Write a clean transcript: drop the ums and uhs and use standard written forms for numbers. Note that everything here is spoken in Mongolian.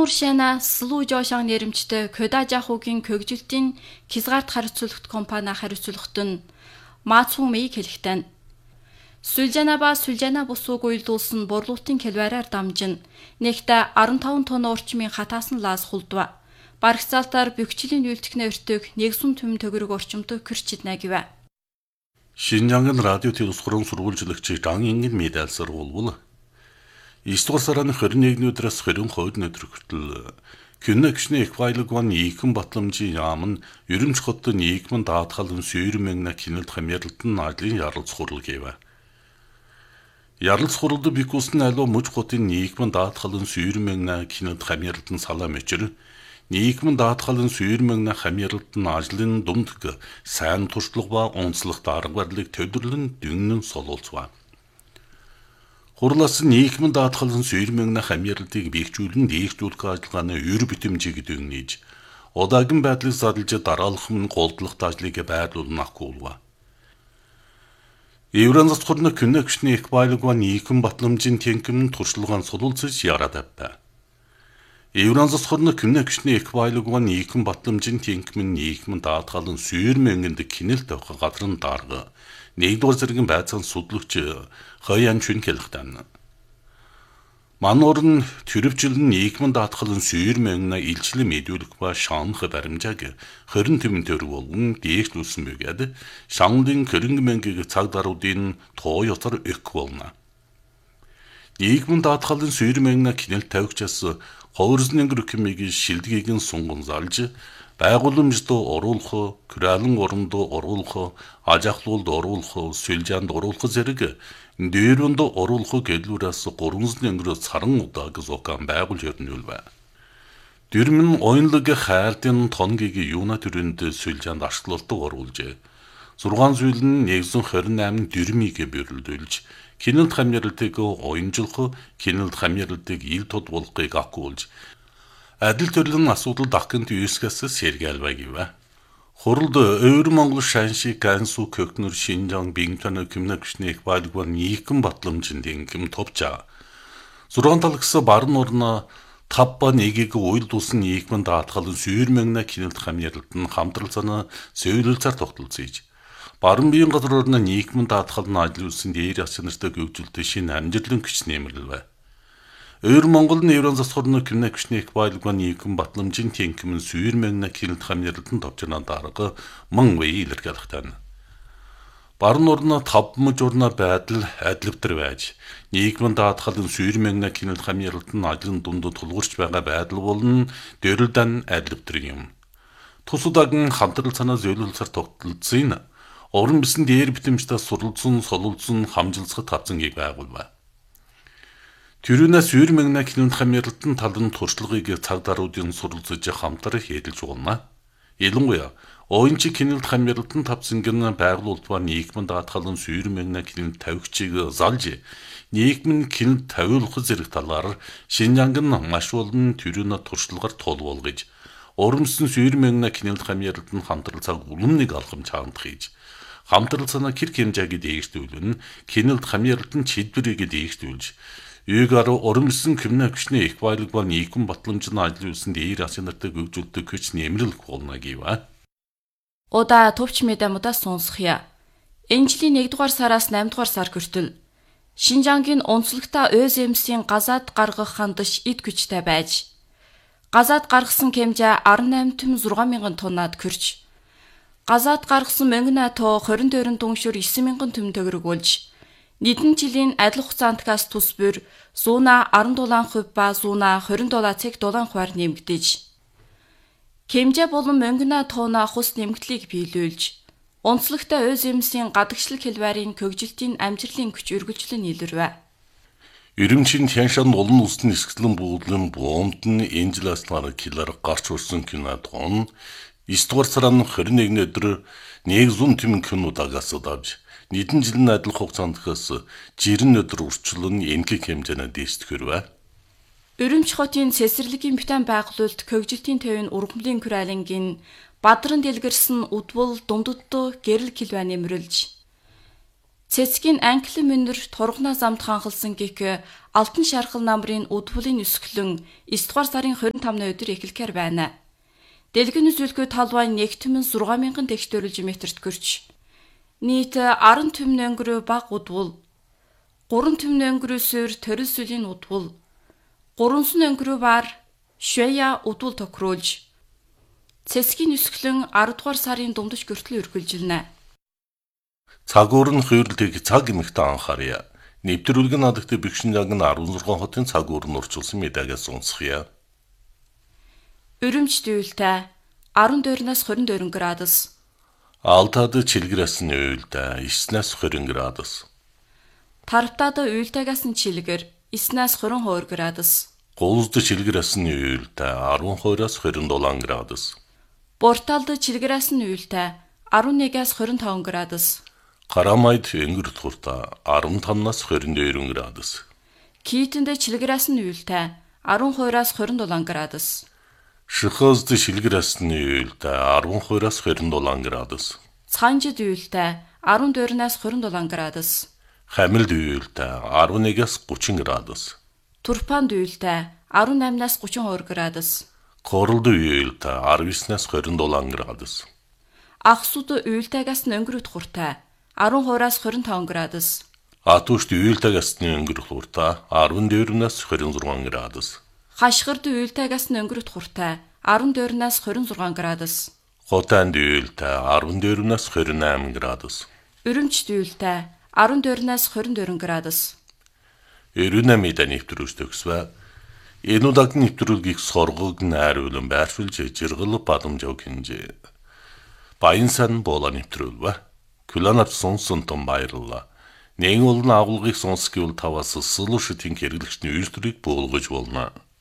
Нуршана Слуу Жошан нэрэмжтэй Кодажахугийн көгжилтийн Хязгаарт хариуцлагт компани хариуцлагт нь Маацун Мэй хэлэхтэн. Сүлжанаба сүлжана бусууг уйлдуулсан борлуулалтын кэлвараар дамжин нэгтээ 15 тонн орчмын хатаасан лаас хулдва. Барагцаалтаар бөхчлийн үйлдэхнээ өртөг нэгсэн төм төгрөг орчимтой кэрчиднэ гэвэ. Шинжаангын радио телевизорын сургуульчлагч Жан Ингэн медалсар болвол 9 дугаар сарын 21-ний өдрөөс 22 өдөр хүртэл Кюннэгшний эквайлгван ийхэн батламжийн яам нь Ерөнч хотын ийхэн даатгалын сүйрмэгнэ кинэлд хамьярлалтын ажлын яралц хурал гэвэ. Яралц хуралд бикусны алуу муж хотын ийхэн даатгалын сүйрмэгнэ кинэлд хамьярлалтын салаа мэчэр нийгмийн даатгалын сүйрмэгнэ хамьярлалтын ажлын дундг сайн туршлага ба онцлог дарга барилыг төдөрлөн дүннэн солуулцваа. Хурлаас нийгмийн даатгалын сүйрмэгнэ хамьярлалтыг биегжүүлэн дээгжүүлэх ажиллагааны өр битэмжийг дүгнэж, удаагийн байдлыг зарлж дараалах нь голдлох ажлыг байрлуулнах гүйлва. Евранзас хорны Кюннэгшний эквайлгван ийхэн батламжийн тэнхэм туршлагаан солуулцаж яраад авпа. Евранзас хорны Кюннэгшний эквайлгван ийхэн батламжийн тэнхэм нийгмийн даатгалын сүйрмэгнэнд кинэл тавих гадрын дарга 1-р зэргийн байцаан судлагч Хаян Чүн хэлэхтэн. Мануур нь төрөвчлэн нийгмийн даатгалын сүйрмэгнэ илчлэн мэдүүлэх ба шаанх баримжааг 20 тэмэн төгрөг болгон дээгжүүлсэн бөгөөд шаанлын хөрөнгө мэнгийг цаг даруудын тоо ёсоор өх болно. Нийгмийн даатгалын сүйрмэгнэ кинэл тавигчаас ховрсны гэрхмийг шилдгийг нь сунган залж байгууламжид оруулах, кралын оронд оруулах, ажахлуулд оруулах, сүлжаанд оруулах зэрэг дээрөнд оруулах гэлүүрээс 3 өнгөрөө царан удааг зокан байгуул өрнүүлвэ. Дэрмэн оюнлог хайртын тонгийг юуна төрөнд сүлжаанд ашиглалтыг оруулжээ. 6 зүйл нь 128 дэрмийг бөрлөдүүлж, кинэлд хамьярлалтыг оюнжлох, кинэлд хамьярлалтыг ил тод болгохыг акуулж, адил төрлийн асуудал дахканд юускаас сэргээлвэ гэвэ. Хуралд Өвөр Монгол Шанши Гансу Көкнөр Шинжаан Бинтон Кюннэгшний эквайлгван ийхэн батламжийн тэнхэм товчаа. 6 талагс баруун орно 5-1-ийг уйлдуулсан ийхэн даатгалын сүйрмэгнэ кинэлд хамьярлалт нь хамтралцааны сөүлэлцээр тогтолцож. Баруун биеийн газар орно ийхэн даатгалын ажиллуулсан дээр ясанартай гүйцэлтэй шинэ амжилтлын хүч нэмэрлэвэ. Өвөр Монгол нь Евранзас хорны Кюннэгшний эквайлгван ийхэн батламжийн тэнхэм сүйрмэгнэ кинэлд хамьярлалтын товчроо дарга мөн вэ илэрхийлэхтэн. Баруун орно 5 муж орно байдал адилвтар байж, нийгмийн даатгалын сүйрмэгнэ кинэлд хамьярлалтын ажлын дунд тулгуурч байгаа байдал болон дөрөлдөн адилвтар юм. Тусудагийн хамтрал санаа зөвлөлсөөр тогтолцсон орон бисэн дээр битэмжтэй суралцсан солилцсон хамжилцах тавцангийг байгуулва. Тэрүүнээс сүйрмэгнэ кинэлд хамьярлалтын талын туршлагыг цаг даруудын суралцж хамтар хийдэлж болно. Ялангуяа оюунчи кинэлд хамьярлалтын тавцанг нь байгуулалтаар нийгмийн даатгалын сүйрмэгнэ кинэлд тавигчийг залж, нийгмийн кинэлд тавиулах зэрэг талаар Шинжаанг нь маш олон тэрүүнэ туршлагаар тул болгож, урамсан сүйрмэгнэ кинэлд хамьярлалт нь хамтрал цаг уламныг алхам чаанд хийж, хамтрал санаа кэр хэмжээг дээгшүүлэн кинэлд хамьярлалтын чидвэрийг дээгшүүлж, Югаар урамсан Кюннэгшний эквайлгван ийхэн батламжийн ажиллуулсан дээр асинартай гүйцэлдэг хүч нэмэрлэх болно гэвэ. Удаа төвч медамудаа сонсхъя. Энэ жилийн 1-р сараас 8-р сар хүртэл Шинжаангийн онцлогтой ÖСМ-ийн газаад гаргах хандаж эд хүчтэй байж, газаад гаргасан хэмжээ 18,600,000 тоннад хүрч, газаад гаргасан мөнгөний тоо 24 дүншүр 9,000 төм төгрөг болж, нийтэн жилийн адил хугацаантгаас тус бүр зууна 17% ба зууна 27 $7 нэмэгдэж, хэмжээ болон мөнгөний тооны хус нэмэгдлийг биелүүлж, онцлогтой ÖСМ-ийн гадагшлаг хэлбэрийн көгжилтийн амжилтын хүч үргэлжлэн илэрвэ. Ирэмчин Тяншан олон улсын нисгэлэн буудлын бомбд нь энэ жилээс килоор гарч урсан кинод он 9 дугаар сарын 21-ний өдөр 100 тэмэн кинодагаас давж, нийтэн жилийн адил хугацаантгаас 60 өдөр үрчлэн энхэг хэмжээний дэст хүрвэ. Өрөмч хотын цэцэрлэгийн битэн байгуулалт көгжилтийн төвийн ургамлын күралингийн Бадран дэлгэрсэн удвал дундуддоо гэрэл килвэ нэмэрлж, Цэцгийн англин мөнөр тургана замд ханхалсан гих алтан шархал намрын удвуулын өсгөлөн 9 дугаар сарын 25-ны өдөр эхлэхээр байна. Дэлгэн үзүүлэхүй талбай нэгтмэн 6000 төгтөрөлж метрт гөрч. Нийт 10 түмэн өнгөрөө баг удвул, 3 түмэн өнгөрөө суур төрөл сүлийн удвул, 3 өнгөрөө бар швея удвул тохируулж. Цэцгийн өсгөлөн 10 дугаар сарын дундаж хүртэл үргэлжилнэ. Цагуур нь хувирлыг цаг эмэгтэй анхаарья. Нэвтрүүлэг нь надад бэгшин яг нь 16 хотын цагуур нь урчилсан мэдаагаас сонсхийа. Өрөмч дүүлтэй 14-наас 24 градус. Алтад чилгэрээс нь уйлтай 9-наас 20 градус. Тарвтад уйлтайгаас нь чилгэр 9-наас 22 градус. Гулзд чилгэрээс нь уйлтай 12-аас 27 градус. Бурталд чилгэрээс нь уйлтай 11-аас 25 градус. Карамайд өнгөрт хурта 15-наас 22 градус. Кийтэнд чилгэрээс нь уйлтай 12-аас 27 градус. Шихозд шилгэрээс нь уйлтай 12-аас 27 градус. Цанжид уйлтай 14-наас 27 градус. Хамилд уйлтай 11-аас 30 градус. Турпанд уйлтай 18-наас 32 градус. Королд уйлтай 19-наас 27 градус. Ахсууд уйлтайгаас нь өнгөрөх хуртай 12-аас 25 градус. Атушд уйлтайгаас нь өнгөрөх хуртай 14-наас 26 градус. Хашгирд уйлтайгаас нь өнгөрөх хуртай 14-наас 26 градус. Хотанд уйлтай 14-наас 28 градус. Өрөмчд уйлтай 14-наас 24 градус. Эрүнамида нэвтрүүлж төгсвэ. Энэ удаагийн нэвтрүүлгийг соргог найруулан байршуулж жиргэл бадамжааг хинжээ. Баян сан буула нэвтрүүлвэ. Күланат сонсон том баярлалаа. Нэгэн олон агуулгыг сонсгиул таваас сэлүшитийн хэрэглэгчний үйлдвэрийг буулгаж болно.